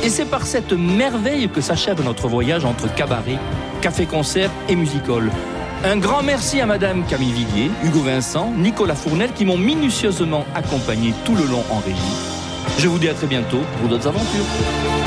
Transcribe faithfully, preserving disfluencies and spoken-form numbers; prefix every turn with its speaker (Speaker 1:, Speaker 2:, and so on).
Speaker 1: Et c'est par cette merveille que s'achève notre voyage entre cabaret, café-concert et music-hall. Un grand merci à Madame Camille Villiers, Hugo Vincent, Nicolas Fournel qui m'ont minutieusement accompagné tout le long en régie. Je vous dis à très bientôt pour d'autres aventures.